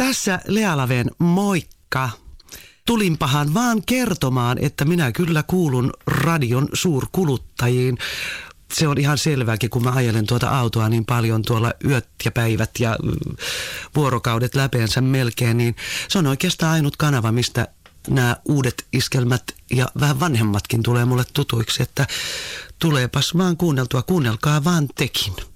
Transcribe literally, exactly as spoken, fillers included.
Tässä Lea Laveen moikka. Tulinpahan vaan kertomaan, että minä kyllä kuulun radion suurkuluttajiin. Se on ihan selvääkin, kun mä ajelen tuota autoa niin paljon tuolla yöt ja päivät ja vuorokaudet läpeensä melkein, niin se on oikeastaan ainut kanava, mistä nämä uudet iskelmät ja vähän vanhemmatkin tulee mulle tutuiksi, että tuleepas vaan kuunneltua, kuunnelkaa vaan tekin.